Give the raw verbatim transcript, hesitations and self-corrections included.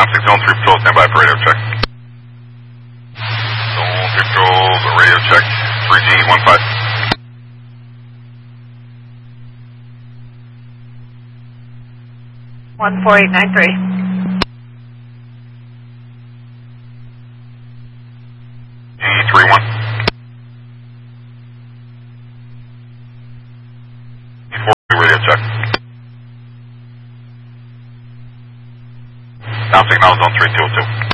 six zone three patrol, stand by for radio check. Zone three patrol, radio check, three G one five. one four eight nine three. G three one. G four radio check. Down signal zone three two oh two.